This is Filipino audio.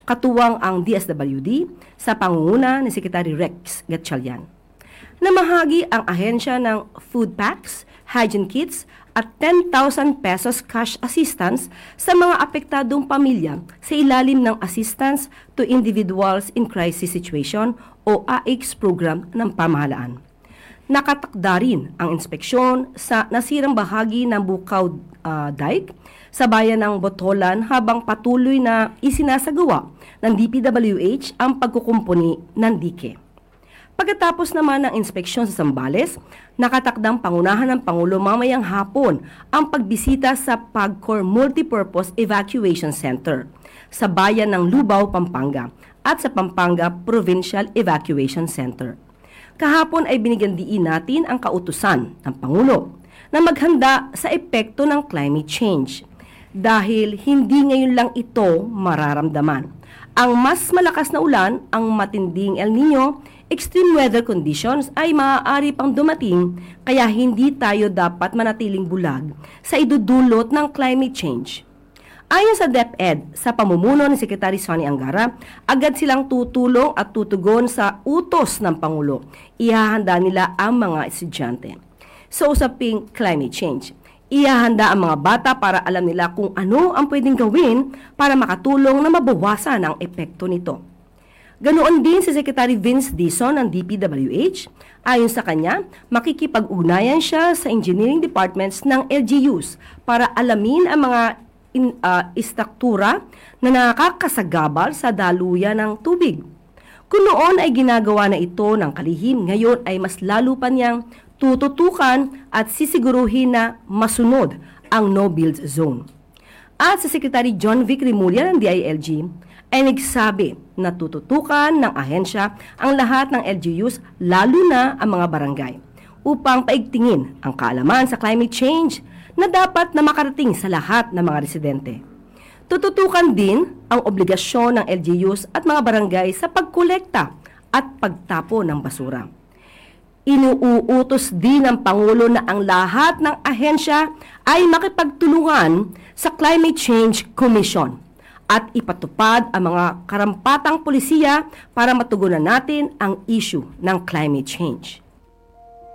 katuwang ang DSWD sa pangunguna ni Secretary Rex Gatchalian. Namahagi ang ahensya ng food packs, hygiene kits at 10,000 pesos cash assistance sa mga apektadong pamilya sa ilalim ng Assistance to Individuals in Crisis Situation o AICS program ng pamahalaan. Nakatakda rin ang inspeksyon sa nasirang bahagi ng Bukaw Dike sa bayan ng Botolan habang patuloy na isinasagawa ng DPWH ang pagkukumpuni ng dike. Pagkatapos naman ng inspeksyon sa Zambales, nakatakdang pangunahan ng Pangulo mamayang hapon ang pagbisita sa PAGCOR Multipurpose Evacuation Center sa bayan ng Lubao, Pampanga at sa Pampanga Provincial Evacuation Center. Kahapon ay binigyan diin natin ang kautusan ng Pangulo na maghanda sa epekto ng climate change dahil hindi ngayon lang ito mararamdaman. Ang mas malakas na ulan, ang matinding El Nino, extreme weather conditions ay maaari pang dumating kaya hindi tayo dapat manatiling bulag sa idudulot ng climate change. Ayon sa DepEd, sa pamumuno ni Secretary Sonny Angara, agad silang tutulong at tutugon sa utos ng Pangulo. Ihahanda nila ang mga estudyante. Sa usaping climate change, ihahanda ang mga bata para alam nila kung ano ang pwedeng gawin para makatulong na mabawasan ang epekto nito. Ganoon din si Secretary Vince Dizon ng DPWH. Ayon sa kanya, makikipag-ugnayan siya sa engineering departments ng LGUs para alamin ang mga istruktura na nakakasagabal sa daluyan ng tubig. Kung noon ay ginagawa na ito ng kalihim, ngayon ay mas lalo pa niyang tututukan at sisiguruhin na masunod ang no-build zone. At sa Secretary John Vic Remulla ng DILG ay nagsabi na tututukan ng ahensya ang lahat ng LGUs lalo na ang mga barangay upang paigtingin ang kaalaman sa climate change na dapat na makarating sa lahat ng mga residente. Tututukan din ang obligasyon ng LGUs at mga barangay sa pagkolekta at pagtapo ng basura. Inuutos din ng Pangulo na ang lahat ng ahensya ay makipagtulungan sa Climate Change Commission at ipatupad ang mga karampatang polisiya para matugunan natin ang issue ng climate change.